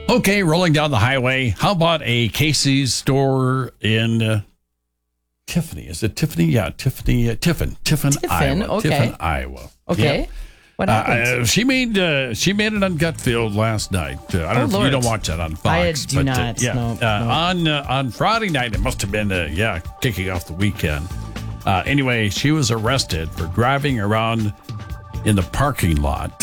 Okay, rolling down the highway. How about a Casey's store in Tiffany? Is it Tiffany? Yeah, Tiffany. Tiffin, Iowa. Okay. Tiffin, Iowa. Okay. Yeah. What happened? She made it on Gutfield last night. I don't know if you don't watch that on Fox. I do not. Yeah. No. On Friday night, it must have been kicking off the weekend. Anyway, she was arrested for driving around in the parking lot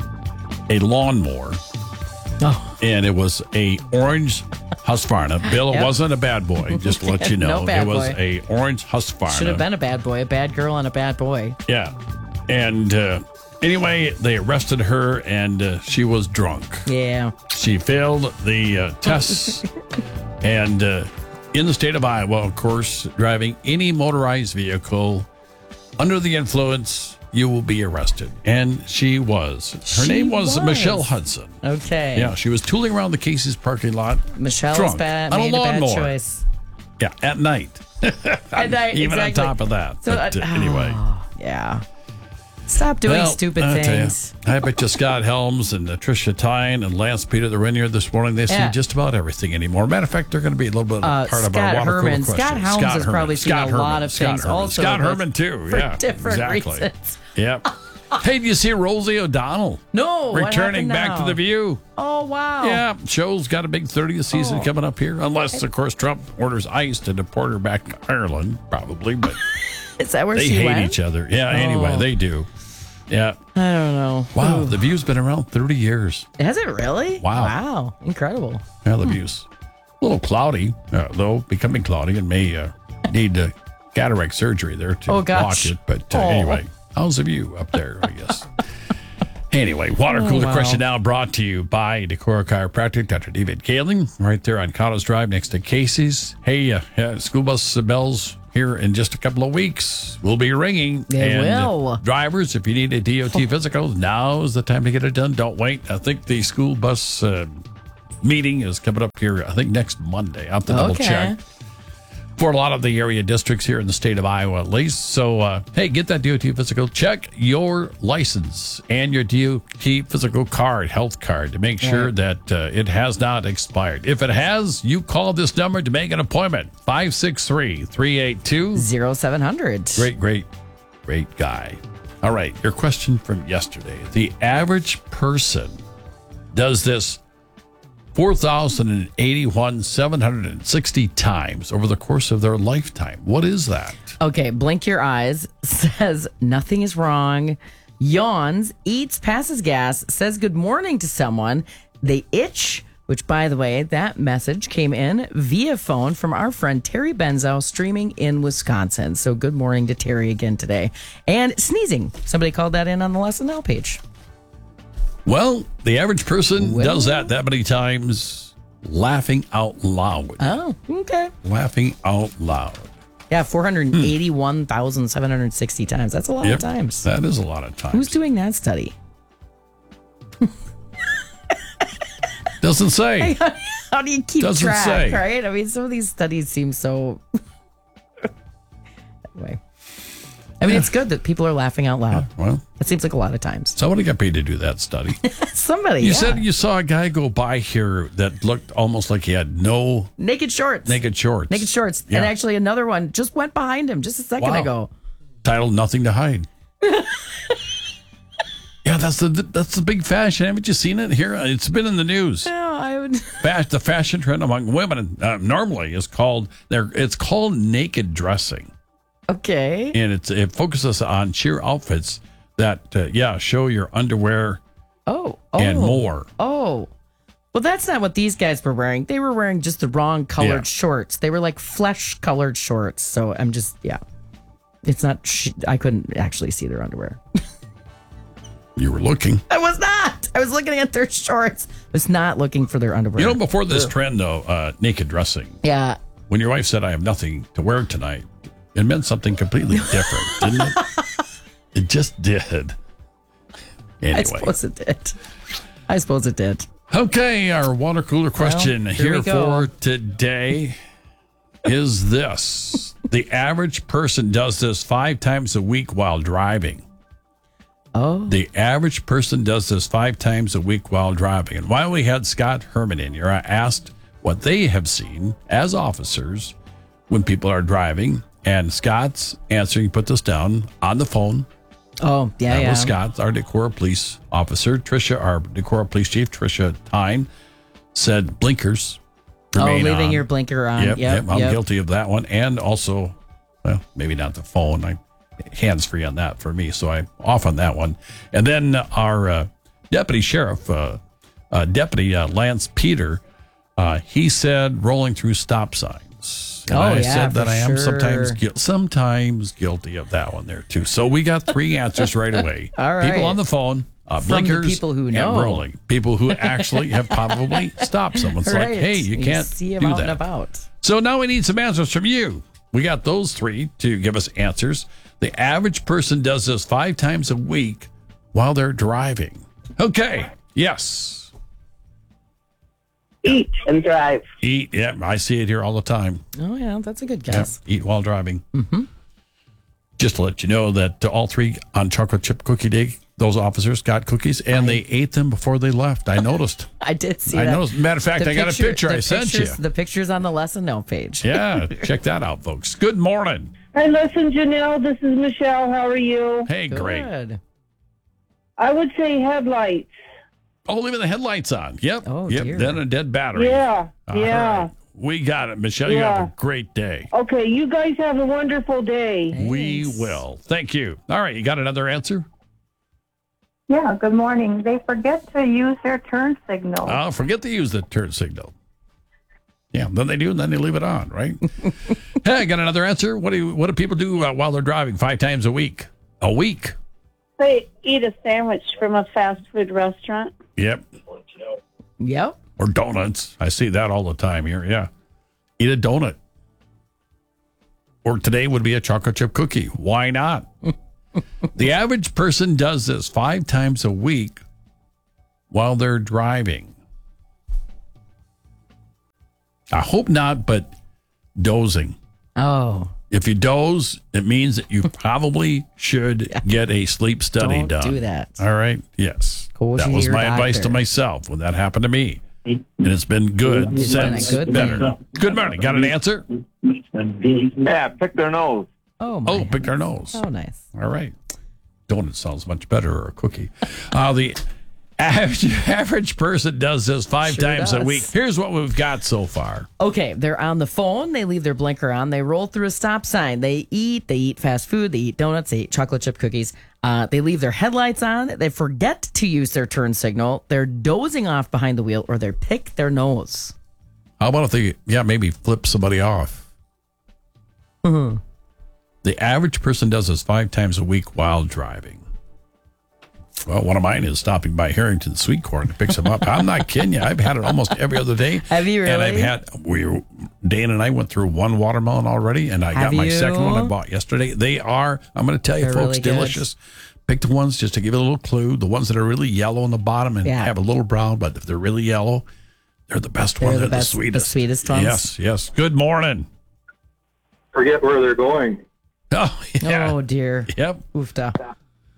a lawnmower. Oh. And it was a orange Husqvarna. Bill, Yep. It wasn't a bad boy, just to let you know. No bad it was boy. a orange Husqvarna. Should have been a bad boy, a bad girl, and a bad boy. Yeah. And anyway, they arrested her, and she was drunk. Yeah. She failed the tests. And in the state of Iowa, of course, driving any motorized vehicle under the influence, you will be arrested. And she was. Her name was Michelle Hudson. Okay. Yeah, she was tooling around the Casey's parking lot. Michelle drunk, made on a bad lawnmower. choice. Yeah, at night. At night, Even exactly. on top of that. So, But anyway. Yeah. Stop doing stupid I'll tell you, things. I bet you Scott Helms and Tricia Tyne and Lance Peter, they're in here this morning. They see Yeah. just about everything anymore. Matter of fact, they're going to be a little bit part of our Scott water cooler Herman. question. Scott Helms has probably seen a lot of things also. Scott but Herman, too. For Yeah, different exactly. reasons. Yep. Hey, do you see Rosie O'Donnell? No. what Returning happened back now? to The View. Oh, wow. Yeah, show's got a big 30th season coming up here. Unless, of course, Trump orders ICE to deport her back to Ireland, probably. But Is that where they she hate went? each other. Yeah, anyway, they do. Yeah. I don't know. Wow, Ooh. The View's been around 30 years. Has it really? Wow. Wow. Incredible. Yeah, The View's a little cloudy, though, becoming cloudy, and may need cataract surgery there to Oh, gosh. watch it. But Oh. anyway, how's The View up there, I guess? Anyway, water cooler wow. question now brought to you by Decorah Chiropractic, Dr. David Kaling, right there on Cottage Drive next to Casey's. Hey, school bus bells here in just a couple of weeks will be ringing. They and will. Drivers, if you need a DOT physical, now is the time to get it done. Don't wait. I think the school bus meeting is coming up here, I think next Monday. I'll have to double check. For a lot of the area districts here in the state of Iowa, at least. So, hey, get that DOT physical. Check your license and your DOT physical card, health card, to make sure that it has not expired. If it has, you call this number to make an appointment. 563-382. 0700. Great guy. All right, your question from yesterday. The average person does this 4,081,760 times over the course of their lifetime. What is that? Okay, blink your eyes, says nothing is wrong, yawns, eats, passes gas, says good morning to someone, they itch, which, by the way, that message came in via phone from our friend Terry Benzo, streaming in Wisconsin. So good morning to Terry again today. And sneezing. Somebody called that in on the Lesson Now page. Well, the average person does that many times, laughing out loud. Oh, okay. Laughing out loud. Yeah, 481,760 times. That's a lot of times. That is a lot of times. Who's doing that study? Doesn't say. How do you keep Doesn't track, say. right? I mean, some of these studies seem so... Anyway. I mean, it's good that people are laughing out loud. Well, It seems like a lot of times. somebody got paid to do that study. Somebody, You said you saw a guy go by here that looked almost like he had no naked shorts. naked shorts. Naked shorts. Yeah. And actually another one just went behind him just a second Wow. ago. Titled "Nothing to Hide." Yeah, that's the big fashion. Haven't you seen it here? It's been in the news. Yeah, I would... The fashion trend among women normally is called naked dressing, Okay. and it focuses on sheer outfits that show your underwear Oh. and more. Oh. Well, that's not what these guys were wearing. They were wearing just the wrong colored Yeah. shorts. They were like flesh colored shorts. So I'm just, It's not, I couldn't actually see their underwear. You were looking. I was not. I was looking at their shorts. I was not looking for their underwear. You know, before this trend though, naked dressing. Yeah. When your wife said, "I have nothing to wear tonight," it meant something completely different, didn't it? It just did. Anyway. I suppose it did. Okay, our water cooler question Well, here we here go. for today is this. The average person does this 5 times a week while driving. Oh. The average person does this 5 times a week while driving. And while we had Scott Herman in here, I asked what they have seen as officers when people are driving. And Scott's answer, he put this down on the phone. Oh, yeah, That was Scott, our Decorah police officer. Tricia, our Decorah police chief, Tricia Tyne, said blinkers remain leaving on. your blinker on. Yep, I'm guilty of that one. And also, well, maybe not the phone. Hands-free on that for me, so I'm off on that one. And then our deputy sheriff, Deputy Lance Peter, he said rolling through stop signs. And I said that I am sometimes guilty of that one there, too. So we got 3 answers right away. All right. People on the phone, blinkers, the people who know. and rolling. People who actually have probably stopped someone. It's like, hey, you can't see do out that. And about. So now we need some answers from you. We got those 3 to give us answers. The average person does this 5 times a week while they're driving. Okay. Yes. Eat and drive. Eat. Yeah, I see it here all the time. Oh, yeah, that's a good guess. Eat while driving. Mm-hmm. Just to let you know that all 3 on chocolate chip cookie day, those officers got cookies and they ate them before they left. I noticed. I did see that. I noticed. Matter of fact, I got a picture I sent you. The picture's on the lesson note page. Yeah, check that out, folks. Good morning. Hi, listen, Janelle. This is Michelle. How are you? Hey, great. Good. I would say headlights. Oh, leaving the headlights on. Yep. Oh, yep. dear. Then a dead battery. Yeah. All yeah. right. We got it, Michelle. You have a great day. Okay, you guys have a wonderful day. Thanks. We will. Thank you. All right, you got another answer? Yeah, good morning. They forget to use their turn signal. Oh, forget to use the turn signal. Yeah, then they do, and then they leave it on, right? Hey, got another answer? What do people do while they're driving 5 times a week? A week? They eat a sandwich from a fast food restaurant. Yep. Yep. Or donuts. I see that all the time here. Yeah. Eat a donut. Or today would be a chocolate chip cookie. Why not? The average person does this 5 times a week while they're driving. I hope not, but dozing. Oh. If you doze, it means that you probably should get a sleep study done. Don't do that. All right? Yes. Go that to was your my advice to doctor. myself when that happened to me. And it's been good It's been a since. good Better. thing. Good morning. Got an answer? Yeah, pick their nose. Oh, my. Oh, pick our nose. Oh, nice. All right. Donut sounds much better, or a cookie. The average person does this 5 Sure times a does. week. Here's what we've got so far. Okay, they're on the phone. They leave their blinker on. They roll through a stop sign. They eat fast food. They eat donuts. They eat chocolate chip cookies. They leave their headlights on. They forget to use their turn signal. They're dozing off behind the wheel, or they pick their nose. How about if they, maybe flip somebody off? Mm-hmm. The average person does this 5 times a week while driving. Well, one of mine is stopping by Harrington Sweet Corn to pick some up. I'm not kidding you. I've had it almost every other day. Have you really? And I've had, Dan and I went through 1 watermelon already, and I got my second one I bought yesterday. They are, I'm going to tell you, They're folks, really good. delicious. Pick the ones, just to give it a little clue, the ones that are really yellow on the bottom and have a little brown, but if they're really yellow, they're the best ones. They're the sweetest. The sweetest ones. Yes. Good morning. Forget where they're going. Oh, yeah. Oh, dear. Yep. Oofta.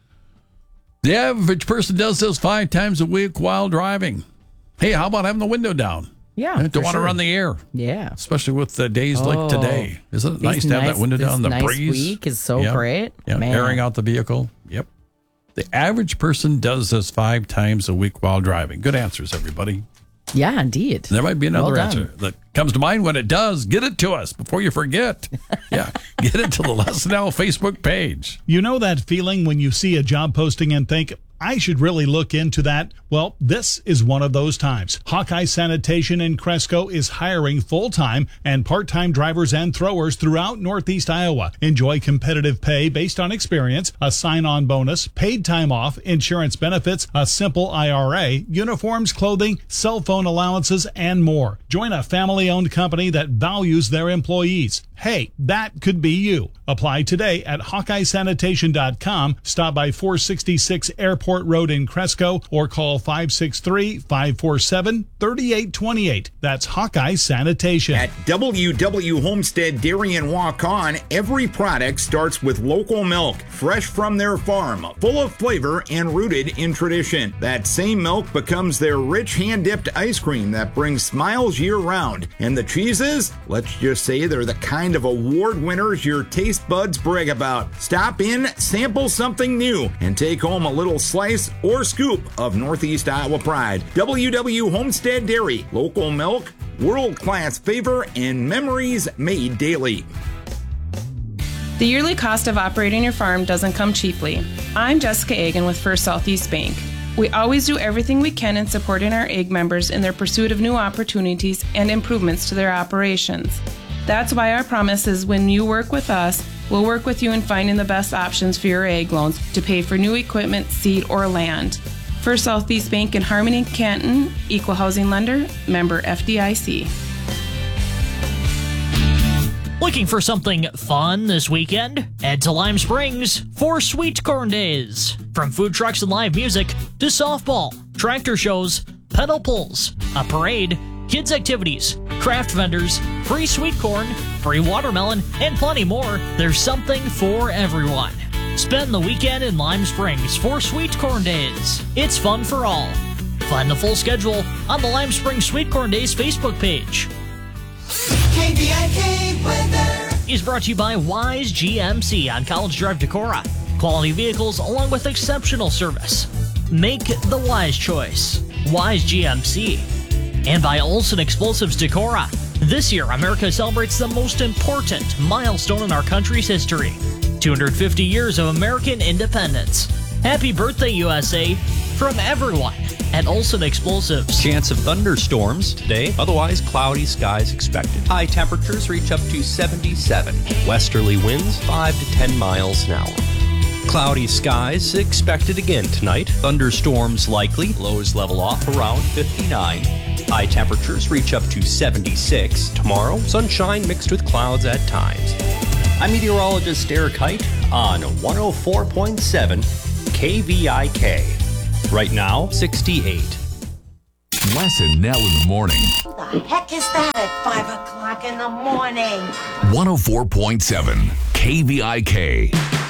The average person does this 5 times a week while driving. Hey, how about having the window down? Yeah. Don't want to run the air, Yeah. especially with days like today. Isn't it nice to have that window down? The This nice breeze. week is so great. Yeah, Man. airing out the vehicle. Yep. The average person does this 5 times a week while driving. Good answers, everybody. Yeah, indeed. There might be another Well done. answer that comes to mind. When it does, get it to us before you forget. Yeah, get it to the Lesson L Facebook page. You know that feeling when you see a job posting and think, I should really look into that? Well, this is one of those times. Hawkeye Sanitation in Cresco is hiring full-time and part-time drivers and throwers throughout Northeast Iowa. Enjoy competitive pay based on experience, a sign-on bonus, paid time off, insurance benefits, a simple IRA, uniforms, clothing, cell phone allowances, and more. Join a family-owned company that values their employees. Hey, that could be you. Apply today at HawkeyeSanitation.com. Stop by 466 Airport Road in Cresco or call 563-547-3828. That's Hawkeye Sanitation. At WW Homestead Dairy and Walk-On, every product starts with local milk, fresh from their farm, full of flavor and rooted in tradition. That same milk becomes their rich hand-dipped ice cream that brings smiles year-round. And the cheeses? Let's just say they're the kind of award winners your taste buds brag about. Stop in, sample something new, and take home a little slice or scoop of Northeast Iowa pride. WW Homestead Dairy, local milk, world-class flavor, and memories made daily. The yearly cost of operating your farm doesn't come cheaply. I'm Jessica Agan with First Southeast Bank. We always do everything we can in supporting our AG members in their pursuit of new opportunities and improvements to their operations. That's why our promise is when you work with us, we'll work with you in finding the best options for your ag loans to pay for new equipment, seed, or land. First Southeast Bank in Harmony, Canton, Equal Housing Lender, member FDIC. Looking for something fun this weekend? Head to Lime Springs for Sweet Corn Days. From food trucks and live music to softball, tractor shows, pedal pulls, a parade, kids' activities, craft vendors, free sweet corn, free watermelon, and plenty more. There's something for everyone. Spend the weekend in Lime Springs for Sweet Corn Days. It's fun for all. Find the full schedule on the Lime Springs Sweet Corn Days Facebook page. KVIK weather is brought to you by Wise GMC on College Drive, Decorah. Quality vehicles along with exceptional service. Make the wise choice. Wise GMC. And by Olson Explosives Decorah. This year, America celebrates the most important milestone in our country's history. 250 years of American independence. Happy birthday, USA, from everyone at Olson Explosives. Chance of thunderstorms today, otherwise cloudy skies expected. High temperatures reach up to 77. Westerly winds 5 to 10 miles an hour. Cloudy skies expected again tonight. Thunderstorms likely. Lows level off around 59. High temperatures reach up to 76. Tomorrow, sunshine mixed with clouds at times. I'm meteorologist Eric Height on 104.7 KVIK. Right now, 68. Les and Nell in the morning. Who the heck is that at 5 o'clock in the morning? 104.7 KVIK.